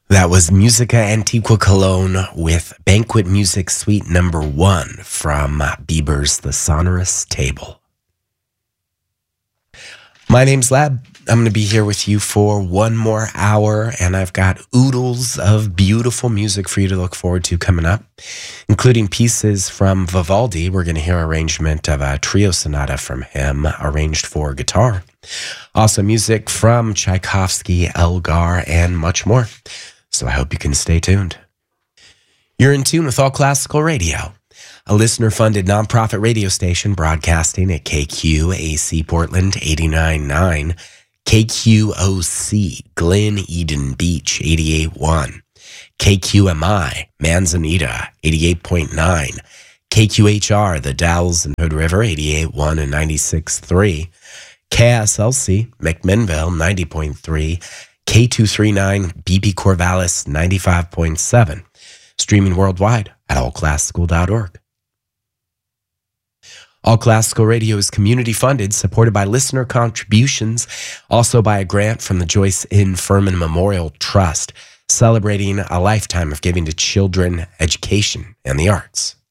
That was Musica Antiqua Cologne with Banquet Music Suite Number 1 from Bieber's The Sonorous Table. My name's Lab. I'm going to be here with you for one more hour, and I've got oodles of beautiful music for you to look forward to coming up, including pieces from Vivaldi. We're going to hear an arrangement of a trio sonata from him, arranged for guitar. Also music from Tchaikovsky, Elgar, and much more. So I hope you can stay tuned. You're in tune with All Classical Radio, a listener-funded nonprofit radio station broadcasting at KQAC Portland 89.9, KQOC Glen Eden Beach 88.1, KQMI Manzanita 88.9, KQHR The Dalles and Hood River 88.1 and 96.3, KSLC McMinnville 90.3, K239 BP Corvallis 95.7, streaming worldwide at allclassical.org. All Classical Radio is community funded, supported by listener contributions, also by a grant from the Joyce N. Furman Memorial Trust, celebrating a lifetime of giving to children, education, and the arts.